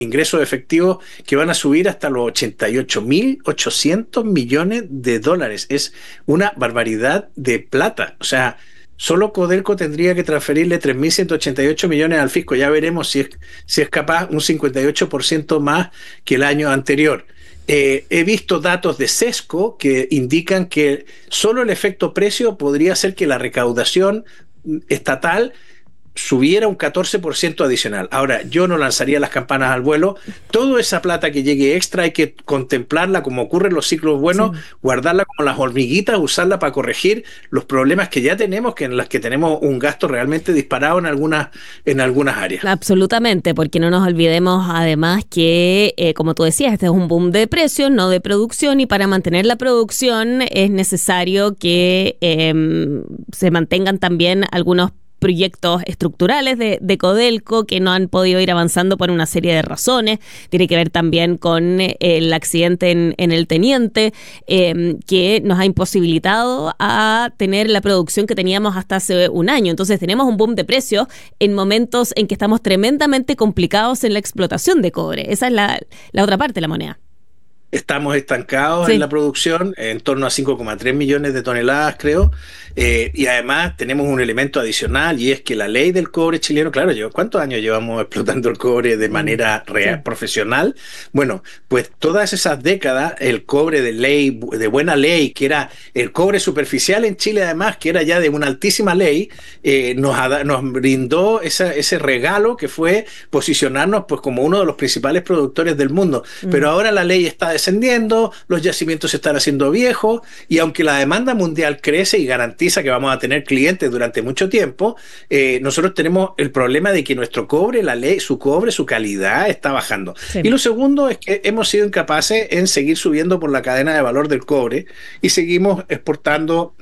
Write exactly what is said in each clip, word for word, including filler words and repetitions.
ingresos efectivos que van a subir hasta los ochenta y ocho mil ochocientos millones de dólares. Es una barbaridad de plata. O sea, solo Codelco tendría que transferirle tres mil ciento ochenta y ocho millones al fisco. Ya veremos si es, si es capaz un cincuenta y ocho por ciento más que el año anterior. Eh, he visto datos de Sesco que indican que solo el efecto precio podría hacer que la recaudación estatal subiera un catorce por ciento adicional. Ahora, yo no lanzaría las campanas al vuelo. Toda esa plata que llegue extra hay que contemplarla como ocurre en los ciclos buenos, sí. Guardarla como las hormiguitas, usarla para corregir los problemas que ya tenemos, que en las que tenemos un gasto realmente disparado en algunas, en algunas áreas. Absolutamente, porque no nos olvidemos además que, eh, como tú decías, este es un boom de precios, no de producción, y para mantener la producción es necesario que eh, se mantengan también algunos proyectos estructurales de, de Codelco que no han podido ir avanzando por una serie de razones. Tiene que ver también con el accidente en, en el Teniente, eh, que nos ha imposibilitado a tener la producción que teníamos hasta hace un año. Entonces tenemos un boom de precios en momentos en que estamos tremendamente complicados en la explotación de cobre. Esa es la, la otra parte de la moneda. Estamos estancados sí. en la producción, en torno a cinco coma tres millones de toneladas, creo, eh, y además tenemos un elemento adicional, y es que la ley del cobre chileno, claro, ¿cuántos años llevamos explotando el cobre de manera real, sí. profesional? Bueno, pues todas esas décadas, el cobre de ley, de buena ley, que era el cobre superficial en Chile además, que era ya de una altísima ley, eh, nos, nos brindó esa, ese regalo que fue posicionarnos pues como uno de los principales productores del mundo. Mm. Pero ahora la ley está descendiendo, los yacimientos se están haciendo viejos, y aunque la demanda mundial crece y garantiza que vamos a tener clientes durante mucho tiempo, eh, nosotros tenemos el problema de que nuestro cobre, la ley, su cobre, su calidad está bajando. Sí. Y lo segundo es que hemos sido incapaces en seguir subiendo por la cadena de valor del cobre y seguimos exportando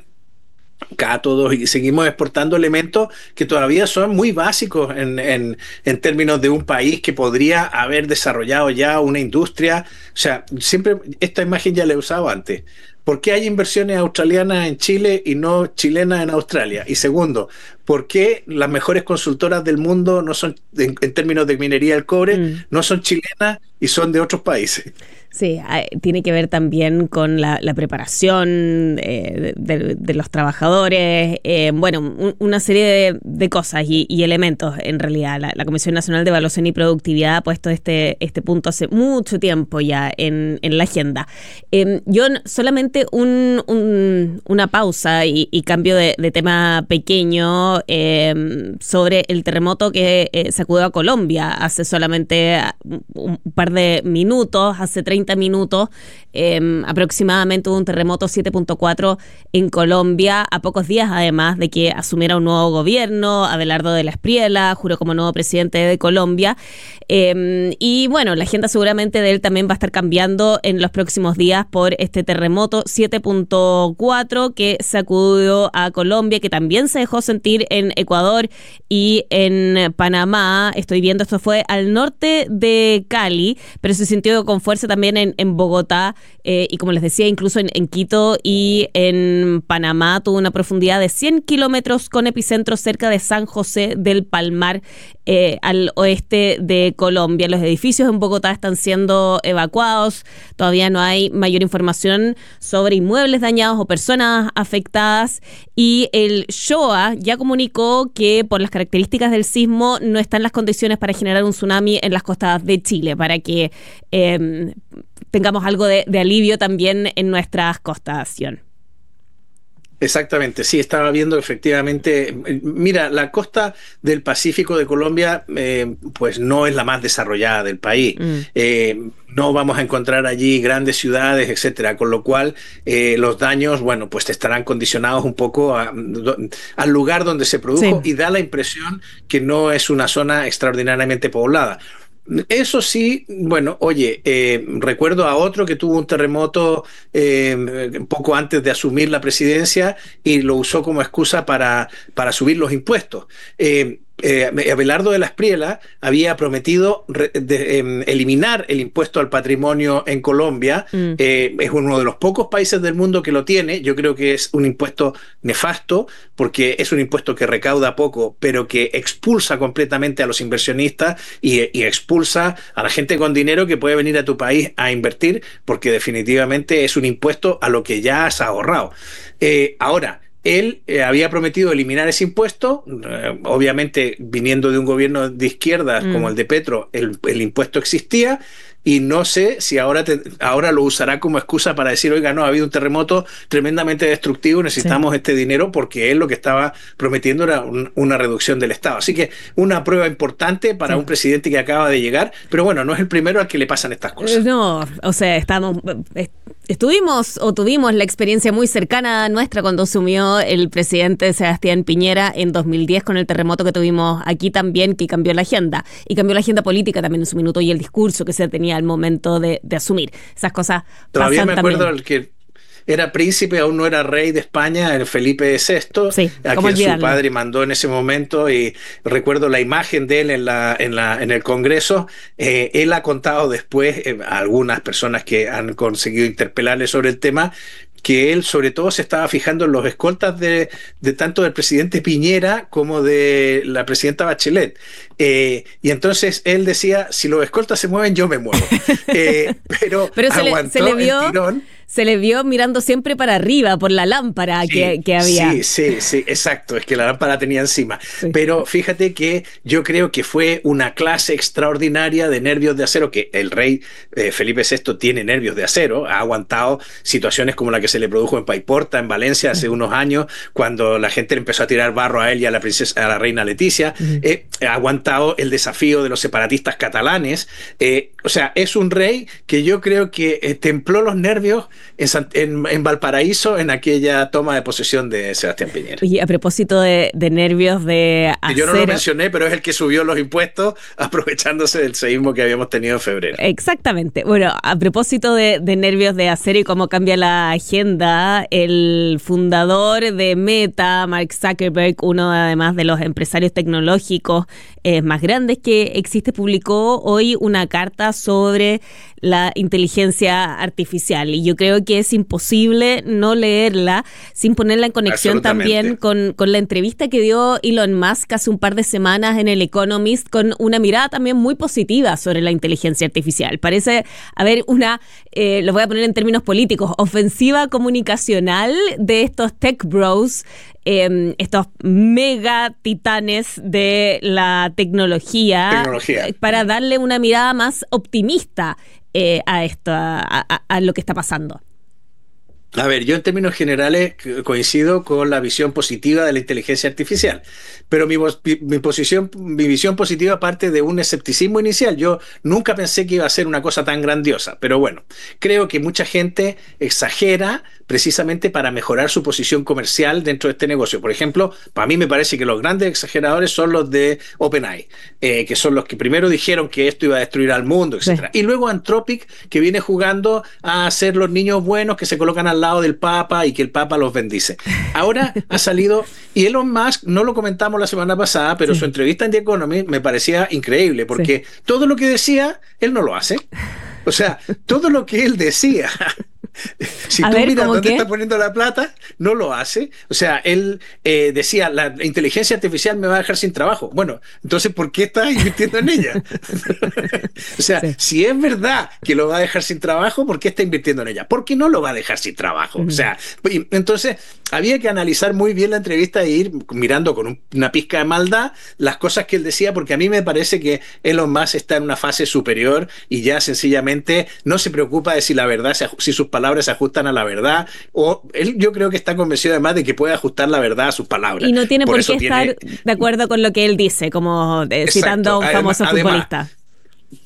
cátodos y seguimos exportando elementos que todavía son muy básicos en, en, en términos de un país que podría haber desarrollado ya una industria. O sea, siempre esta imagen ya la he usado antes. ¿Por qué hay inversiones australianas en Chile y no chilenas en Australia? Y segundo, ¿por qué las mejores consultoras del mundo no son, en, en términos de minería del cobre, mm. no son chilenas y son de otros países? Sí, tiene que ver también con la, la preparación eh, de, de los trabajadores, eh, bueno, un, una serie de, de cosas y, y elementos en realidad. La, la Comisión Nacional de Evaluación y Productividad ha puesto este, este punto hace mucho tiempo ya en, en la agenda. Eh, yo solamente un, un, una pausa y, y cambio de, de tema pequeño eh, sobre el terremoto que eh, sacudió a Colombia hace solamente un par de minutos, hace treinta minutos, eh, aproximadamente hubo un terremoto siete punto cuatro en Colombia, a pocos días además de que asumiera un nuevo gobierno. Abelardo de la Espriella juró como nuevo presidente de Colombia, eh, y bueno, la agenda seguramente de él también va a estar cambiando en los próximos días por este terremoto siete punto cuatro que sacudió a Colombia, que también se dejó sentir en Ecuador y en Panamá. Estoy viendo, esto fue al norte de Cali, pero se sintió con fuerza también en, en Bogotá, eh, y como les decía, incluso en, en Quito y en Panamá. Tuvo una profundidad de cien kilómetros con epicentro cerca de San José del Palmar, eh, al oeste de Colombia. Los edificios en Bogotá están siendo evacuados. Todavía no hay mayor información sobre inmuebles dañados o personas afectadas, y el SHOA ya comunicó que por las características del sismo no están las condiciones para generar un tsunami en las costas de Chile, para que eh, tengamos algo de, de alivio también en nuestras costas, Sion. Exactamente, sí, estaba viendo efectivamente. Mira, la costa del Pacífico de Colombia eh, pues no es la más desarrollada del país. Mm. Eh, no vamos a encontrar allí grandes ciudades, etcétera, con lo cual eh, los daños, bueno, pues estarán condicionados un poco a, do, al lugar donde se produjo, sí. Y da la impresión que no es una zona extraordinariamente poblada. Eso sí, bueno, oye, eh, recuerdo a otro que tuvo un terremoto eh, poco antes de asumir la presidencia y lo usó como excusa para, para subir los impuestos. Eh, eh, Abelardo de la Espriella había prometido re, de, eh, eliminar el impuesto al patrimonio en Colombia. Mm. Eh, es uno de los pocos países del mundo que lo tiene. Yo creo que es un impuesto nefasto porque es un impuesto que recauda poco, pero que expulsa completamente a los inversionistas y, y expulsa a la gente con dinero que puede venir a tu país a invertir, porque definitivamente es un impuesto a lo que ya has ahorrado. Eh, ahora, él eh, había prometido eliminar ese impuesto, eh, obviamente viniendo de un gobierno de izquierdas mm. como el de Petro, el, el impuesto existía, y no sé si ahora, te, ahora lo usará como excusa para decir, oiga, no, ha habido un terremoto tremendamente destructivo, necesitamos sí. este dinero, porque él lo que estaba prometiendo era un, una reducción del Estado. Así que una prueba importante para sí. un presidente que acaba de llegar, pero bueno, no es el primero al que le pasan estas cosas. No, o sea, estamos... Estuvimos o tuvimos la experiencia muy cercana a nuestra cuando asumió el presidente Sebastián Piñera en dos mil diez con el terremoto que tuvimos aquí también, que cambió la agenda. Y cambió la agenda política también en su minuto y el discurso que se tenía al momento de, de asumir. Esas cosas Todavía pasan me acuerdo también. El que era príncipe, aún no era rey de España, el Felipe sexto, sí, a quien olvidarlo? Su padre mandó en ese momento, y recuerdo la imagen de él en, la, en, la, en el Congreso. Eh, él ha contado después eh, a algunas personas que han conseguido interpelarle sobre el tema, que él sobre todo se estaba fijando en los escoltas de, de tanto del presidente Piñera como de la presidenta Bachelet. Eh, y entonces él decía, si los escoltas se mueven, yo me muevo. Eh, pero pero se, aguantó le, se le vio... el tirón. Se le vio mirando siempre para arriba, por la lámpara sí, que, que había. Sí, sí, sí, exacto, es que la lámpara tenía encima. Sí. Pero fíjate que yo creo que fue una clase extraordinaria de nervios de acero, que el rey eh, Felipe sexto tiene nervios de acero, ha aguantado situaciones como la que se le produjo en Paiporta, en Valencia, hace unos años, cuando la gente le empezó a tirar barro a él y a la princesa, a la reina Leticia. Uh-huh. eh, ha aguantado el desafío de los separatistas catalanes. Eh, o sea, es un rey que yo creo que eh, templó los nervios En, San, en, en Valparaíso en aquella toma de posesión de Sebastián Piñera. Y a propósito de, de nervios de acero... Yo no lo mencioné, pero es el que subió los impuestos aprovechándose del seísmo que habíamos tenido en febrero. Exactamente. Bueno, a propósito de, de nervios de acero y cómo cambia la agenda, el fundador de Meta, Mark Zuckerberg, uno además de los empresarios tecnológicos eh, más grandes que existe, publicó hoy una carta sobre la inteligencia artificial. Y yo creo que es imposible no leerla sin ponerla en conexión también con, con la entrevista que dio Elon Musk hace un par de semanas en el Economist, con una mirada también muy positiva sobre la inteligencia artificial. Parece haber una, eh, lo voy a poner en términos políticos, ofensiva comunicacional de estos tech bros, eh, estos mega titanes de la tecnología, tecnología. para darle una mirada más optimista Eh, a esto, a, a, a lo que está pasando. A ver, yo en términos generales coincido con la visión positiva de la inteligencia artificial, pero mi, mi, posición, mi visión positiva parte de un escepticismo inicial. Yo nunca pensé que iba a ser una cosa tan grandiosa, pero bueno, creo que mucha gente exagera precisamente para mejorar su posición comercial dentro de este negocio. Por ejemplo, para mí me parece que los grandes exageradores son los de OpenAI, eh, que son los que primero dijeron que esto iba a destruir al mundo, etcétera. Sí. Y luego Anthropic, que viene jugando a ser los niños buenos que se colocan al lado del Papa y que el Papa los bendice. Ahora ha salido, y Elon Musk, no lo comentamos la semana pasada, pero sí. su entrevista en The Economist me parecía increíble, porque sí. todo lo que decía, él no lo hace. O sea, todo lo que él decía... Si a tú ver, miras dónde que? está poniendo la plata, no lo hace. O sea, él eh, decía, la inteligencia artificial me va a dejar sin trabajo. Bueno, entonces, ¿por qué está invirtiendo en ella? O sea, sí. si es verdad que lo va a dejar sin trabajo, ¿por qué está invirtiendo en ella? Porque no lo va a dejar sin trabajo. Uh-huh. O sea, entonces, había que analizar muy bien la entrevista e ir mirando con un, una pizca de maldad las cosas que él decía, porque a mí me parece que Elon Musk está en una fase superior y ya sencillamente no se preocupa de si la verdad, si sus palabras se ajustan a la verdad, o él yo creo que está convencido además de que puede ajustar la verdad a sus palabras. Y no tiene por, por qué tiene... estar de acuerdo con lo que él dice, como eh, citando a un famoso además, futbolista. Además,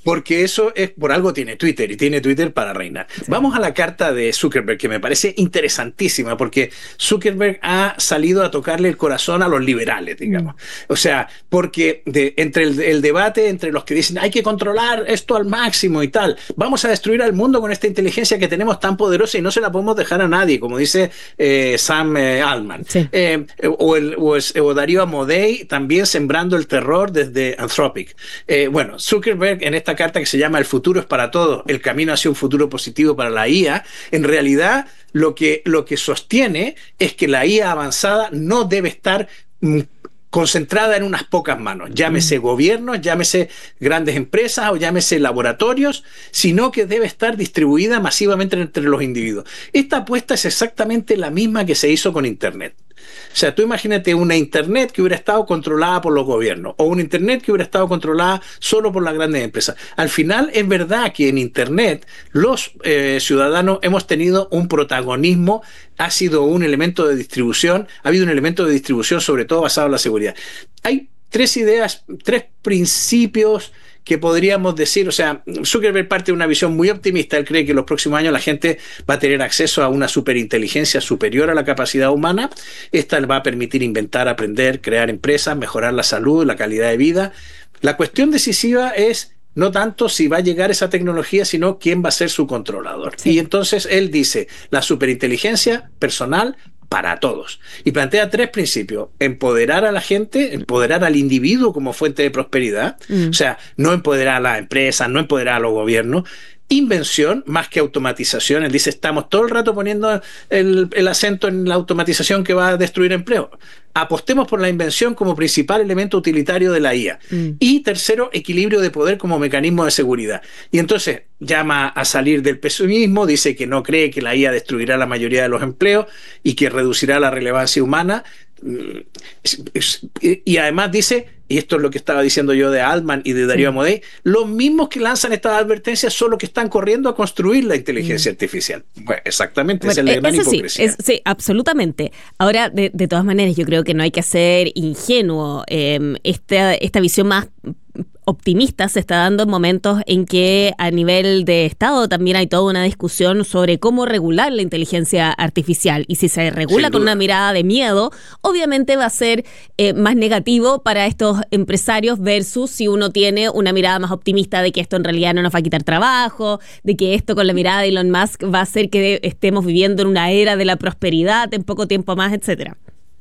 Porque eso es, por algo tiene Twitter, y tiene Twitter para reinar. Sí. Vamos a la carta de Zuckerberg, que me parece interesantísima, porque Zuckerberg ha salido a tocarle el corazón a los liberales, digamos. Mm. O sea, porque de, entre el, el debate entre los que dicen hay que controlar esto al máximo y tal, vamos a destruir al mundo con esta inteligencia que tenemos tan poderosa y no se la podemos dejar a nadie, como dice eh, Sam eh, Altman. Sí. Eh, o, el, o, el, o Darío Amodei también sembrando el terror desde Anthropic. Eh, bueno, Zuckerberg en esta carta que se llama El futuro es para todos, el camino hacia un futuro positivo para la I A, en realidad lo que, lo que sostiene es que la I A avanzada no debe estar mm, concentrada en unas pocas manos, llámese gobiernos, llámese grandes empresas o llámese laboratorios, sino que debe estar distribuida masivamente entre los individuos. Esta apuesta es exactamente la misma que se hizo con Internet. O sea, tú imagínate una Internet que hubiera estado controlada por los gobiernos o una Internet que hubiera estado controlada solo por las grandes empresas. Al final es verdad que en Internet los eh, ciudadanos hemos tenido un protagonismo, ha sido un elemento de distribución, ha habido un elemento de distribución sobre todo basado en la seguridad. Hay tres ideas, tres principios que podríamos decir, o sea, Zuckerberg parte de una visión muy optimista. Él cree que en los próximos años la gente va a tener acceso a una superinteligencia superior a la capacidad humana. Esta le va a permitir inventar, aprender, crear empresas, mejorar la salud, la calidad de vida. La cuestión decisiva es no tanto si va a llegar esa tecnología, sino quién va a ser su controlador. Sí. Y entonces él dice, la superinteligencia personal para todos. Y plantea tres principios. Empoderar a la gente, empoderar al individuo como fuente de prosperidad. Mm. O sea, no empoderar a las empresas, no empoderar a los gobiernos. Invención más que automatización. Él dice, estamos todo el rato poniendo el, el acento en la automatización que va a destruir empleo. Apostemos por la invención como principal elemento utilitario de la I A. Mm. Y tercero, equilibrio de poder como mecanismo de seguridad. Y entonces llama a salir del pesimismo, dice que no cree que la I A destruirá la mayoría de los empleos y que reducirá la relevancia humana. Y además dice, y esto es lo que estaba diciendo yo de Altman y de Darío sí. Amodei, los mismos que lanzan estas advertencias son los que están corriendo a construir la inteligencia mm. artificial. Bueno, exactamente, bueno, esa es la gran hipocresía. Sí, es, sí, absolutamente. Ahora, de, de todas maneras, yo creo que no hay que ser ingenuo. Eh, esta, esta visión más optimista se está dando en momentos en que a nivel de Estado también hay toda una discusión sobre cómo regular la inteligencia artificial, y si se regula con una mirada de miedo, obviamente va a ser eh, más negativo para estos empresarios versus si uno tiene una mirada más optimista de que esto en realidad no nos va a quitar trabajo, de que esto con la mirada de Elon Musk va a hacer que estemos viviendo en una era de la prosperidad en poco tiempo más, etcétera.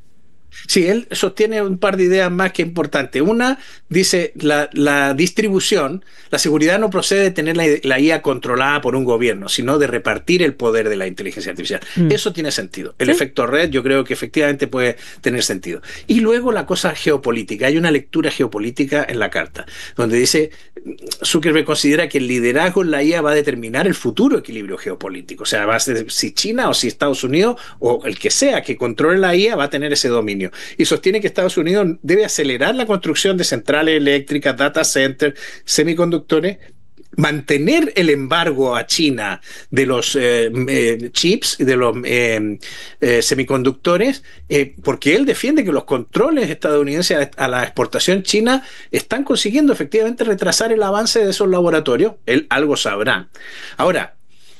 Sí, él sostiene un par de ideas más que importantes. Una, dice, la, la distribución, la seguridad no procede de tener la, la I A controlada por un gobierno, sino de repartir el poder de la inteligencia artificial. Mm. Eso tiene sentido. El ¿Sí? efecto red yo creo que efectivamente puede tener sentido. Y luego la cosa geopolítica. Hay una lectura geopolítica en la carta, donde dice, Zuckerberg considera que el liderazgo en la I A va a determinar el futuro equilibrio geopolítico. O sea, va a ser si China o si Estados Unidos o el que sea que controle la I A va a tener ese dominio. Y sostiene que Estados Unidos debe acelerar la construcción de centrales eléctricas, data centers, semiconductores, mantener el embargo a China de los eh, eh, chips y de los eh, eh, semiconductores, eh, porque él defiende que los controles estadounidenses a la exportación china están consiguiendo efectivamente retrasar el avance de esos laboratorios. Él algo sabrá. Ahora,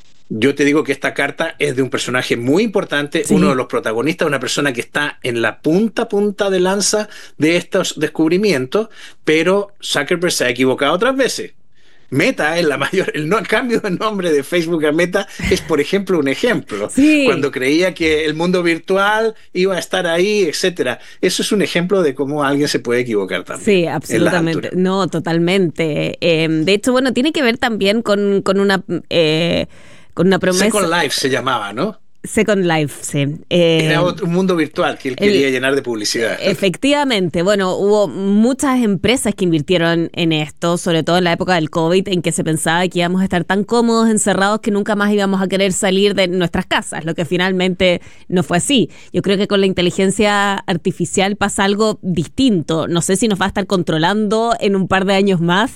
yo te digo que esta carta es de un personaje muy importante, sí. uno de los protagonistas, una persona que está en la punta, punta de lanza de estos descubrimientos, pero Zuckerberg se ha equivocado otras veces. Meta es la mayor, el, no, el cambio de nombre de Facebook a Meta es, por ejemplo, un ejemplo. Sí. Cuando creía que el mundo virtual iba a estar ahí, etcétera. Eso es un ejemplo de cómo alguien se puede equivocar también. Sí, absolutamente. No, totalmente. Eh, de hecho, bueno, tiene que ver también con, con una... Eh, con una promesa. Second Life se llamaba, ¿no? Second Life, sí. Eh, Era otro, un mundo virtual que él el, quería llenar de publicidad. Efectivamente. Bueno, hubo muchas empresas que invirtieron en esto, sobre todo en la época del COVID, en que se pensaba que íbamos a estar tan cómodos, encerrados, que nunca más íbamos a querer salir de nuestras casas, lo que finalmente no fue así. Yo creo que con la inteligencia artificial pasa algo distinto. No sé si nos va a estar controlando en un par de años más,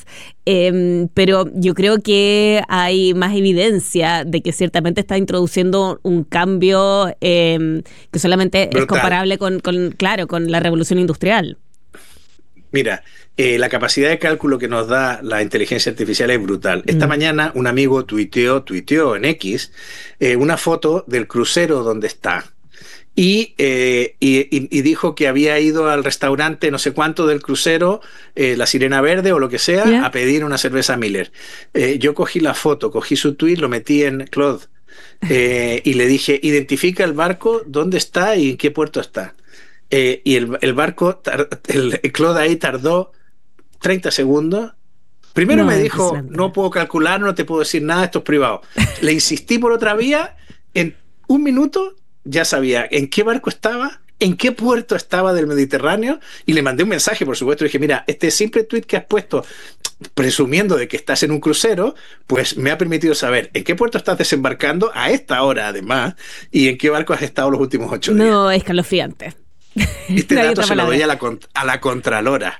eh, pero yo creo que hay más evidencia de que ciertamente está introduciendo un cambio eh, que solamente Brutal. Es comparable con, con, claro, con la revolución industrial. Mira, eh, la capacidad de cálculo que nos da la inteligencia artificial es brutal. Esta mm. mañana un amigo tuiteó, tuiteó en X eh, una foto del crucero donde está. Y, eh, y, y dijo que había ido al restaurante no sé cuánto del crucero, eh, la Sirena Verde o lo que sea, yeah. a pedir una cerveza Miller. Eh, yo cogí la foto, cogí su tuit, lo metí en Claude eh, y le dije, identifica el barco, dónde está y en qué puerto está. Eh, y el, el barco, el, el Claude ahí tardó treinta segundos. Primero no, me dijo, no puedo calcular, no te puedo decir nada, esto es privado. Le insistí por otra vía, en un minuto ya sabía en qué barco estaba, en qué puerto estaba del Mediterráneo, y le mandé un mensaje, por supuesto, y dije, mira, este simple tuit que has puesto, presumiendo de que estás en un crucero, pues me ha permitido saber en qué puerto estás desembarcando a esta hora, además, y en qué barco has estado los últimos ocho días. No, escalofriante. Este no dato se lo doy a la, a la Contralora.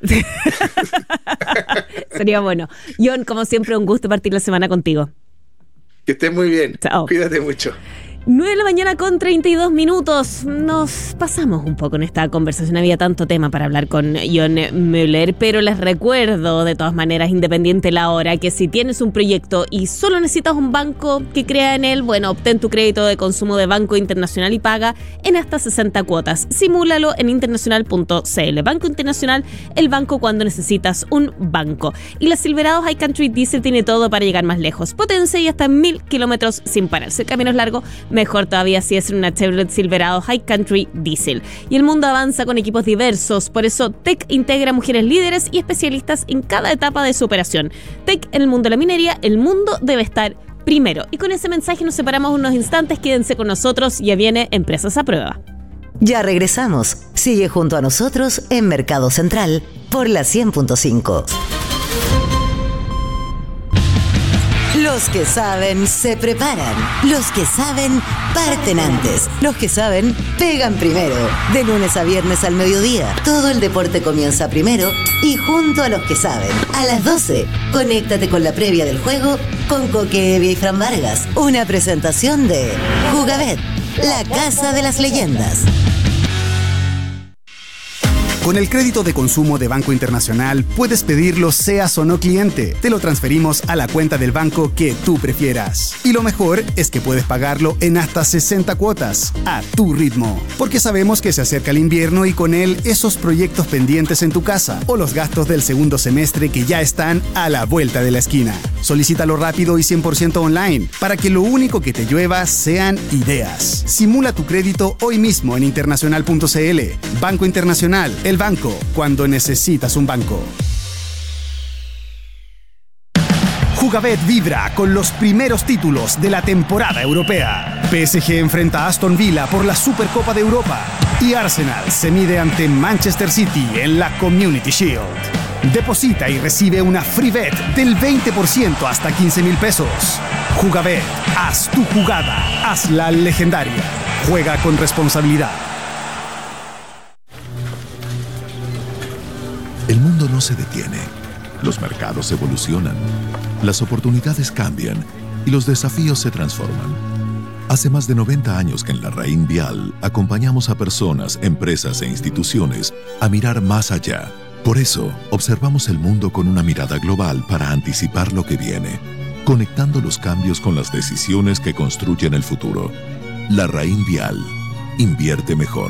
Sería bueno. John, como siempre, un gusto partir la semana contigo. Que estés muy bien. Chao. Cuídate mucho. nueve de la mañana con treinta y dos minutos. Nos pasamos un poco en esta conversación. Había tanto tema para hablar con John Müller, pero les recuerdo, de todas maneras, independiente la hora, que si tienes un proyecto y solo necesitas un banco que crea en él, bueno, obtén tu crédito de consumo de Banco Internacional y paga en hasta sesenta cuotas. Simúlalo en internacional punto c l. Banco Internacional, el banco cuando necesitas un banco. Y la Silverado High Country Diesel tiene todo para llegar más lejos. Potencia y hasta mil kilómetros sin pararse. El camino es largo, mejor todavía si es una Chevrolet Silverado High Country Diesel. Y el mundo avanza con equipos diversos, por eso T E C integra mujeres líderes y especialistas en cada etapa de su operación. T E C en el mundo de la minería, el mundo debe estar primero. Y con ese mensaje nos separamos unos instantes, quédense con nosotros, ya viene Empresas a Prueba. Ya regresamos, sigue junto a nosotros en Mercado Central por la cien punto cinco. Los que saben se preparan. Los que saben parten antes. Los que saben pegan primero. De lunes a viernes al mediodía. Todo el deporte comienza primero y junto a los que saben. A las doce, conéctate con la previa del juego con Coque Evia y Fran Vargas. Una presentación de Jugabet, la casa de las leyendas. Con el crédito de consumo de Banco Internacional puedes pedirlo seas o no cliente. Te lo transferimos a la cuenta del banco que tú prefieras. Y lo mejor es que puedes pagarlo en hasta sesenta cuotas, a tu ritmo. Porque sabemos que se acerca el invierno y con él esos proyectos pendientes en tu casa o los gastos del segundo semestre que ya están a la vuelta de la esquina. Solicítalo rápido y cien por ciento online para que lo único que te llueva sean ideas. Simula tu crédito hoy mismo en internacional punto c l. Banco Internacional, el banco cuando necesitas un banco. Jugabet vibra con los primeros títulos de la temporada europea. P S G enfrenta a Aston Villa por la Supercopa de Europa y Arsenal se mide ante Manchester City en la Community Shield. Deposita y recibe una free bet del veinte por ciento hasta quince mil pesos. Jugabet, haz tu jugada, hazla legendaria. Juega con responsabilidad. El mundo no se detiene. Los mercados evolucionan. Las oportunidades cambian y los desafíos se transforman. Hace más de noventa años que en la Raín Vial acompañamos a personas, empresas e instituciones a mirar más allá. Por eso, observamos el mundo con una mirada global para anticipar lo que viene, conectando los cambios con las decisiones que construyen el futuro. La Raín Vial. Invierte mejor.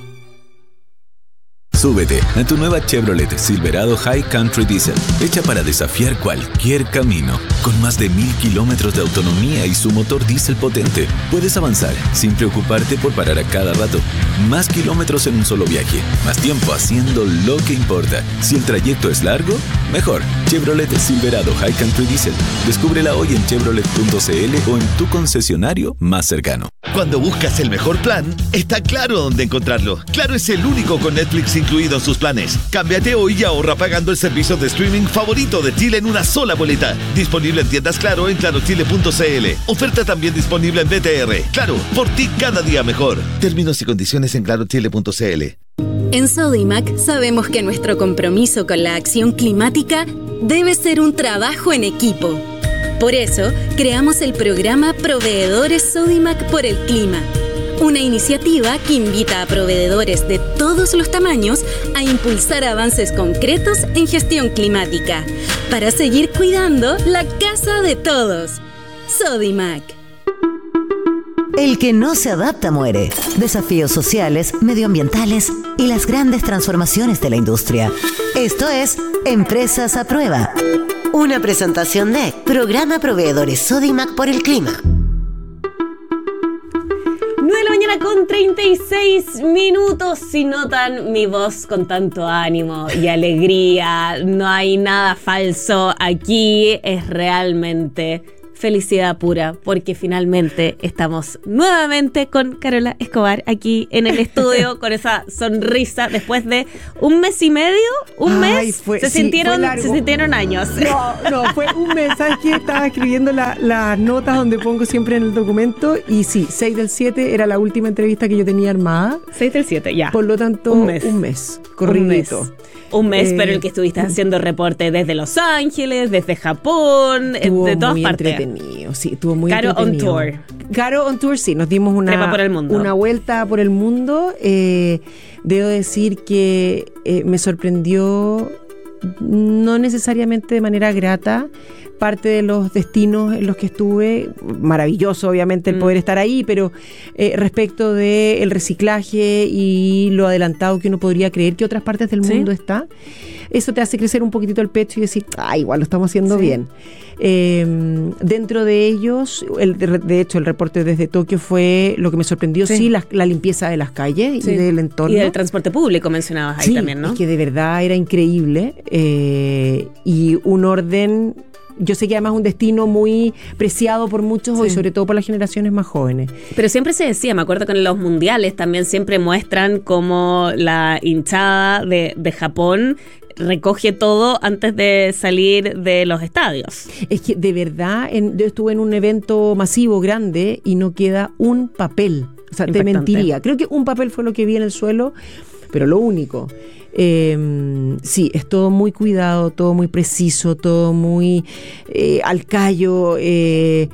Súbete a tu nueva Chevrolet Silverado High Country Diesel, hecha para desafiar cualquier camino. Con más de mil kilómetros de autonomía y su motor diésel potente, puedes avanzar sin preocuparte por parar a cada rato. Más kilómetros en un solo viaje, más tiempo haciendo lo que importa. Si el trayecto es largo, mejor. Chevrolet Silverado High Country Diesel. Descúbrela hoy en chevrolet punto c l o en tu concesionario más cercano. Cuando buscas el mejor plan, está claro dónde encontrarlo. Claro es el único con Netflix incluido en sus planes. Cámbiate hoy y ahorra pagando el servicio de streaming favorito de Chile en una sola boleta. Disponible en tiendas Claro en claro chile punto c l. Oferta también disponible en B T R. Claro, por ti cada día mejor. Términos y condiciones en claro chile punto c l. En Sodimac sabemos que nuestro compromiso con la acción climática debe ser un trabajo en equipo. Por eso, creamos el programa Proveedores Sodimac por el Clima, Una iniciativa que invita a proveedores de todos los tamaños a impulsar avances concretos en gestión climática para seguir cuidando la casa de todos. Sodimac. El que no se adapta muere. Desafíos sociales, medioambientales y las grandes transformaciones de la industria. Esto es Empresas a Prueba. Una presentación de Programa Proveedores Sodimac por el Clima. nueve de la mañana con treinta y seis minutos. Si notan mi voz con tanto ánimo y alegría, no hay nada falso aquí, es realmente felicidad pura, porque finalmente estamos nuevamente con Carola Escobar aquí en el estudio con esa sonrisa después de un mes y medio, un Ay, mes, fue, se, sí, sintieron, fue se sintieron años. No, no, fue un mes. ¿Sabes qué? Estaba escribiendo las la notas donde pongo siempre en el documento y sí, seis del siete era la última entrevista que yo tenía armada. seis del siete, ya. Por lo tanto, un mes, un mes corridito. Un mes. Un mes, Eh, pero el que estuviste haciendo reporte desde Los Ángeles, desde Japón, Estuvo de todas muy partes. entretenido, sí, estuvo muy Caro entretenido. on tour. Caro on tour, sí, nos dimos una, Trepa por el mundo. una vuelta por el mundo. Eh, debo decir que eh, me sorprendió, no necesariamente de manera grata, parte de los destinos en los que estuve. Maravilloso, obviamente, el Mm. poder estar ahí, pero eh, respecto del reciclaje y lo adelantado que uno podría creer que otras partes del ¿Sí? mundo está, eso te hace crecer un poquitito el pecho y decir, ah, igual lo estamos haciendo Sí. bien. Eh, dentro de ellos, el, de, de hecho, el reporte desde Tokio fue lo que me sorprendió, sí, Sí. la, la limpieza de las calles Sí. y del entorno. Y del transporte público mencionabas ahí Sí, también, ¿no? es que de verdad era increíble eh, y un orden. Yo sé que además es un destino muy preciado por muchos hoy, Sí. sobre todo por las generaciones más jóvenes. Pero siempre se decía, me acuerdo que en los mundiales también siempre muestran cómo la hinchada de, de Japón recoge todo antes de salir de los estadios. Es que de verdad, en- yo estuve en un evento masivo grande y no queda un papel. O sea, te Impactante. mentiría. Creo que un papel fue lo que vi en el suelo, pero lo único. Eh, sí, es todo muy cuidado, todo muy preciso, todo muy eh, al callo. Eh,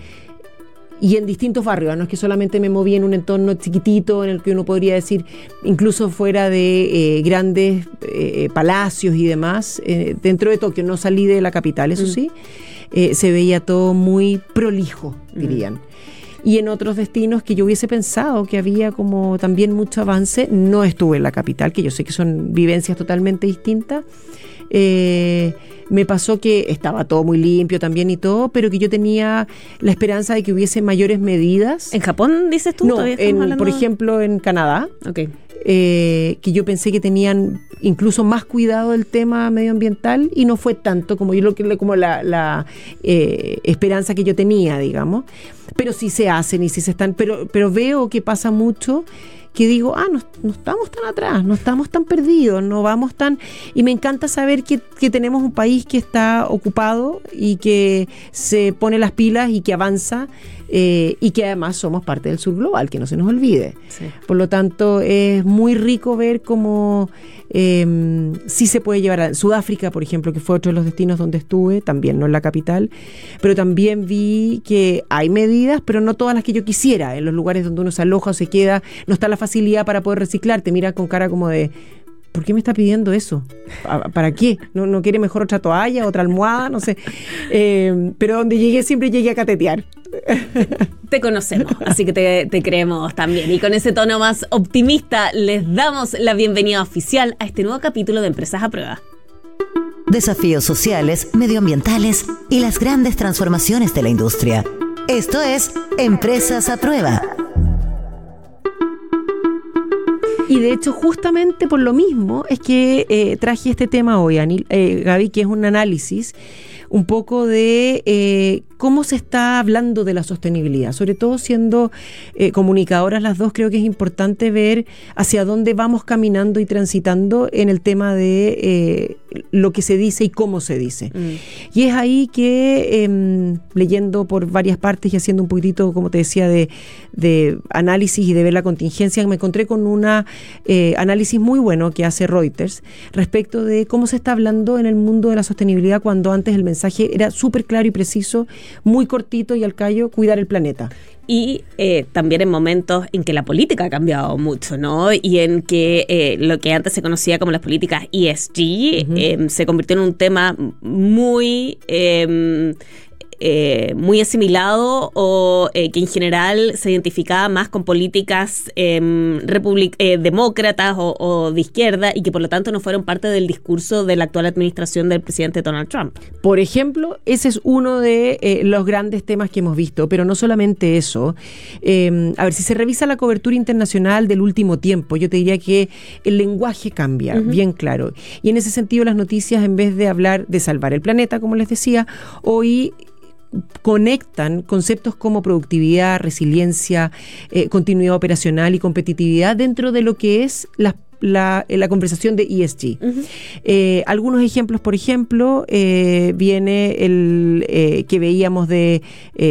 y en distintos barrios, no es que solamente me moví en un entorno chiquitito en el que uno podría decir, incluso fuera de eh, grandes eh, palacios y demás, eh, dentro de Tokio, no salí de la capital, eso Mm. sí, eh, se veía todo muy prolijo, dirían. Y en otros destinos que yo hubiese pensado que había como también mucho avance, no estuve en la capital, que yo sé que son vivencias totalmente distintas. Eh, me pasó que estaba todo muy limpio también y todo, pero que yo tenía la esperanza de que hubiese mayores medidas. ¿En Japón dices tú? No, ¿Todavía estamos en, hablando? por ejemplo, en Canadá, Ok. eh, que yo pensé que tenían incluso más cuidado del tema medioambiental y no fue tanto como yo lo que como la, la eh, esperanza que yo tenía, digamos. Pero sí se hacen y sí se están, pero, pero veo que pasa mucho que digo, ah, no, no estamos tan atrás, no estamos tan perdidos, no vamos tan... Y me encanta saber que, que tenemos un país que está ocupado y que se pone las pilas y que avanza eh, y que además somos parte del sur global, que no se nos olvide. Sí. Por lo tanto, es muy rico ver cómo eh, sí se puede llevar a Sudáfrica, por ejemplo, que fue otro de los destinos donde estuve, también no en la capital, pero también vi que hay medidas, pero no todas las que yo quisiera. En los lugares donde uno se aloja o se queda, no está la facilidad para poder reciclar, te mira con cara como de... ¿Por qué me está pidiendo eso? ¿Para qué? ¿No, no quiere mejor otra toalla, otra almohada? No sé. Eh, pero donde llegué siempre llegué a catetear. Te conocemos, así que te, te creemos también. Y con ese tono más optimista les damos la bienvenida oficial a este nuevo capítulo de Empresas a Prueba. Desafíos sociales, medioambientales y las grandes transformaciones de la industria. Esto es Empresas a Prueba. Y de hecho, justamente por lo mismo es que eh, traje este tema hoy, Anil, eh, Gaby, que es un análisis un poco de eh, cómo se está hablando de la sostenibilidad, sobre todo siendo eh, comunicadoras las dos. Creo que es importante ver hacia dónde vamos caminando y transitando en el tema de eh, lo que se dice y cómo se dice. Mm. Y es ahí que, eh, leyendo por varias partes y haciendo un poquitito, como te decía, de, de análisis y de ver la contingencia, me encontré con un eh, análisis muy bueno que hace Reuters respecto de cómo se está hablando en el mundo de la sostenibilidad, cuando antes el mensaje era súper claro y preciso, muy cortito y al callo, cuidar el planeta. y eh, también en momentos en que la política ha cambiado mucho, ¿no? Y en que eh, lo que antes se conocía como las políticas E S G uh-huh. eh, se convirtió en un tema muy... Eh, Eh, muy asimilado o eh, que en general se identificaba más con políticas eh, republic- eh, demócratas o, o de izquierda y que por lo tanto no fueron parte del discurso de la actual administración del presidente Donald Trump. Por ejemplo, ese es uno de eh, los grandes temas que hemos visto, pero no solamente eso. Eh, a ver, si se revisa la cobertura internacional del último tiempo, yo te diría que el lenguaje cambia, uh-huh. bien claro. Y en ese sentido las noticias, en vez de hablar de salvar el planeta, como les decía, hoy conectan conceptos como productividad, resiliencia, eh, continuidad operacional y competitividad dentro de lo que es la La, la conversación de E S G. Uh-huh. Eh, algunos ejemplos, por ejemplo, eh, viene el eh, que veíamos de eh,